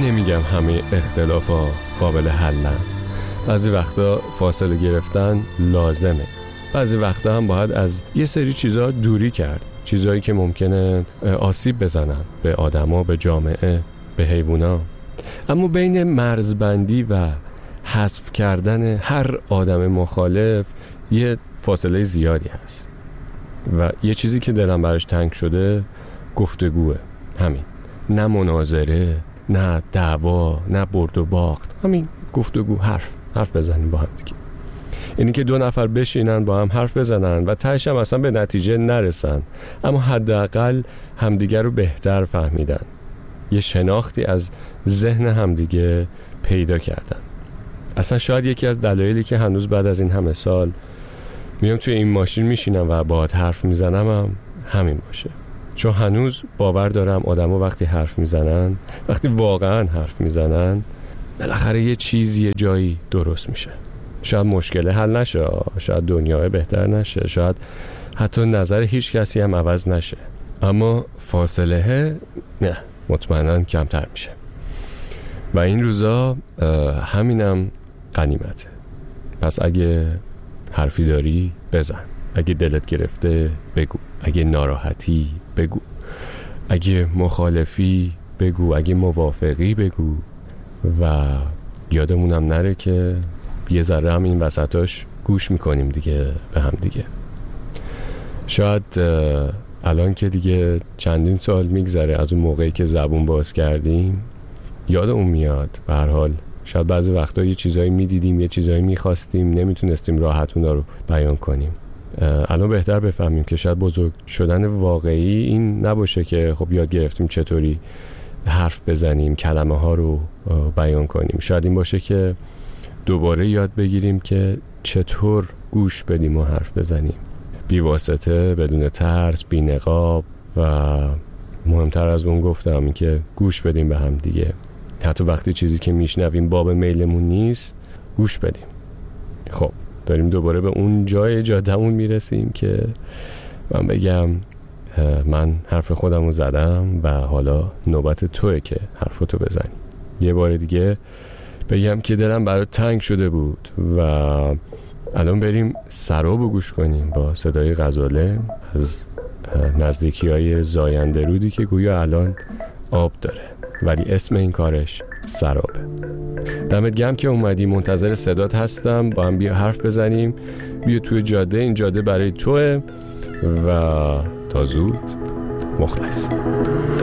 نمیگم همه اختلافا قابل حلن. بعضی وقتا فاصله گرفتن لازمه. بعضی وقتا هم باید از یه سری چیزا دوری کرد، چیزایی که ممکنه آسیب بزنن به آدما، به جامعه، به حیوونا. اما بین مرزبندی و حذف کردن هر آدم مخالف یه فاصله زیادی هست و یه چیزی که دلم براش تنگ شده گفتگوه. همین، نه مناظره، نه دعوا، نه برد و باخت، همین گفتگو، حرف بزنیم با هم دیگه. اینی که دو نفر بشینن با هم حرف بزنن و تهش هم اصلا به نتیجه نرسن، اما حداقل همدیگه رو بهتر فهمیدن، یه شناختی از ذهن همدیگه پیدا کردن. اصلا شاید یکی از دلایلی که هنوز بعد از این همه سال میام توی این ماشین میشینم و باهات حرف میزنم همین باشه. چون هنوز باور دارم آدما وقتی حرف میزنن، وقتی واقعا حرف میزنن، بالاخره یه چیزی یه جایی درست میشه. شاید مشکل حل نشه، شاید دنیا بهتر نشه، شاید حتی نظر هیچ کسی هم عوض نشه، اما فاصله نه، مطمئناً کمتر میشه. و این روزا همینم غنیمته. پس اگه حرفی داری بزن، اگه دلت گرفته بگو، اگه ناراحتی بگو، اگه مخالفی بگو، اگه موافقی بگو. و یادمونم نره که یه ذره هم این وسطاش گوش میکنیم دیگه به هم دیگه. شاید الان که دیگه چندین سال میگذره از اون موقعی که زبون باز کردیم، یادمون میاد به هر حال شاید بعضی وقتا یه چیزایی میدیدیم، یه چیزایی میخواستیم، نمیتونستیم راحت اونا رو بیان کنیم. الان بهتر بفهمیم که شاید بزرگ شدن واقعی این نباشه که خب یاد گرفتیم چطوری حرف بزنیم، کلمه ها رو بیان کنیم. شاید این باشه که دوباره یاد بگیریم که چطور گوش بدیم و حرف بزنیم، بی واسطه، بدون ترس، بی نقاب. و مهمتر از اون گفتم این که گوش بدیم به هم دیگه. حتی وقتی چیزی که میشنویم باب میلمون نیست، گوش بدیم. خب داریم دوباره به اون جای جادمون میرسیم که من بگم من حرف خودم رو زدم و حالا نوبت توئه که حرفتو بزنی. یه بار دیگه بگم که دلم برای تنگ شده بود و الان بریم سرابو گوش کنیم با صدای غزاله از نزدیکی‌های زاینده رودی که گویا الان آب داره ولی اسم این کارش سرابه. دمت گرم که اومدی، منتظر صدات هستم، با هم بیا حرف بزنیم. بیا توی جاده، این جاده برای توئه و تا زود. مخلص.